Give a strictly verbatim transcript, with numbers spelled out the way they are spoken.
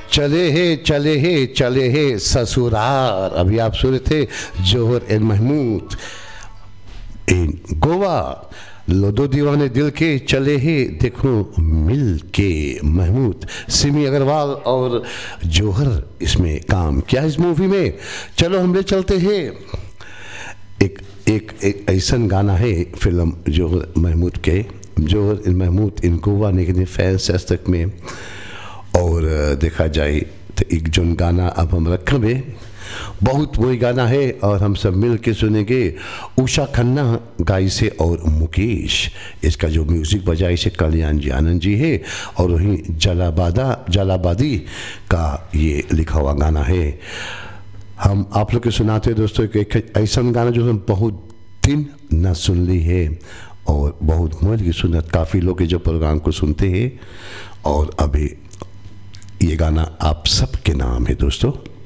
चले हे चले हे चले हे ससुरार। अभी आप सुन रहे थे जौहर एंड महमूद इन गोवा। लोदो दीवाने दिल के चले हे देखो मिल के। महमूद सिमी अग्रवाल और जौहर इसमें काम किया इस मूवी में। चलो हम ले चलते हैं एक एक एक ऐसा गाना है फिल्म जौहर महमूद के, जौहर एंड महमूद इन गोवा ने फैंस आज तक में। और देखा जाए तो एक जोन गाना अब हम रखेंगे बहुत वही गाना है और हम सब मिल के सुनेंगे। उषा खन्ना गाई से और मुकेश, इसका जो म्यूज़िक बजाई से कल्याण जी आनंद जी है और वहीं जलाबादा जलाबादी का ये लिखा हुआ गाना है। हम आप लोग के सुनाते हैं दोस्तों एक ऐसा गाना जो हम बहुत दिन न सुन ली है और बहुत मौज की सुनत काफ़ी लोग जो प्रोग्राम को सुनते हैं। और अभी ये गाना आप सबके नाम है दोस्तों।